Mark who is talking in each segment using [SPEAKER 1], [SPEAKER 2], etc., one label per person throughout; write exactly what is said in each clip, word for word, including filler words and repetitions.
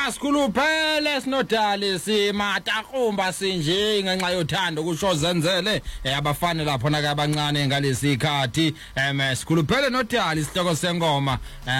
[SPEAKER 1] Sikhuluphele sinodali simatakumba sinje ngenxa yothando kusho zenzele abafana lapho na abancane ngalesi ikhathi em sikhuluphele nodali sihloko sengoma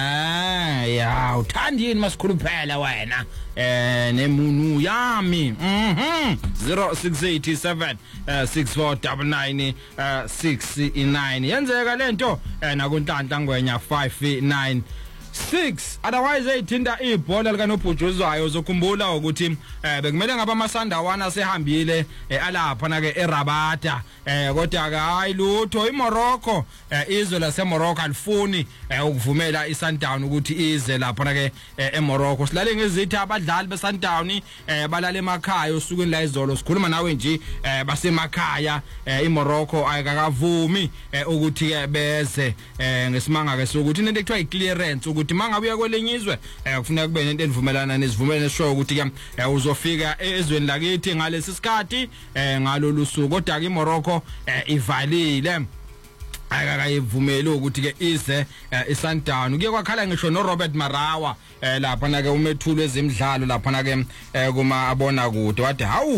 [SPEAKER 1] eh ya uthandini masikhuluphele wena eh nemunu yami mhm zero six eight seven six four nine nine six nine yenzeka lento na kunhlanhla ngwenya five nine six otherwise ayithinta ibhola lika nobhujuzwayo uzokhumbula ukuthi bekumele ngaba amasandawana sehambile alapha na ke eRabata kodwa ke hayi lutho iMorocco izwe lase Morocco alifuni ukuvumela iSundown ukuthi ize lapha na ke eMorocco silale ngezithi abadlali beSundown balala emakhaya osukwini la izolo sikhuluma nawe nje basemakhaya iMorocco ayikakavumi ukuthi ke beze ngesimanga ke sokuthi into ekuthiwa iclearance ukuthi mangabuya kwelenizwe kufuneka kube nento enivumelana nesivumelene show ukuthi ke uzofika ezweni lakithi ngalesi sikhathi ngalolu suku kodwa ke iMorocco ivalile akakayivumeli ukuthi ke ize iSundown kuye kwakhala ngisho no Robert Marawa lapha na ke umethulo ezemidlalo lapha na ke kuma abona kude wathi hawu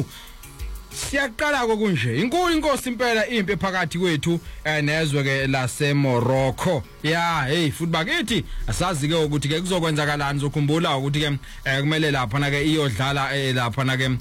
[SPEAKER 1] siyaqala kokunje inkulu inkosi impela impi phakathi kwethu nezwe ke lase Morocco ya hey futhi bakithi asazi ke ukuthi ke kuzokwenzakalani zokhumbula ukuthi ke kumele lapha na ke iyodlala lapha na ke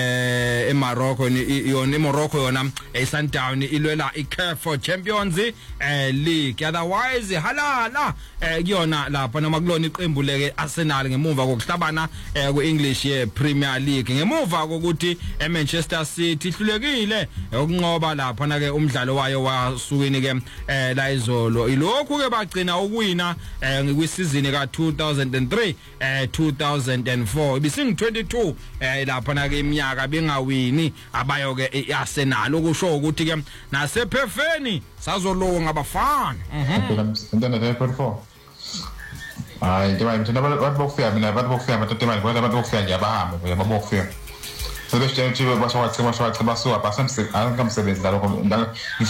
[SPEAKER 1] eMorocco yona eMorocco yona iSundown ilwela iC A F Champions League otherwise halala kuyona lapha noma kulona iqembu leke Arsenal ngemuva kokuhlabana kuEnglish ye Premier League ngemuva kokuthi eManchester City ihlulekile ukunqoba lapha na ke umdlalo wayo wasukini ke la izolo ilokhu ke bagcina ukuwina ngekwisizini ka two thousand three two thousand four bisingi twenty-two lapha na ke iminyaka bengawini abayo ke iArsenal okusho ukuthi ke nasephefeni sazolowa ngabafana
[SPEAKER 2] mhm intana twenty-four hayi njengoba mthina abantu bokufika mina abantu bokufika batatemali kodwa abantu bokufika nje abahambe ngoba bokufika sebesho nje basho wathi basho wathi basuka basemsebenzi ngalokho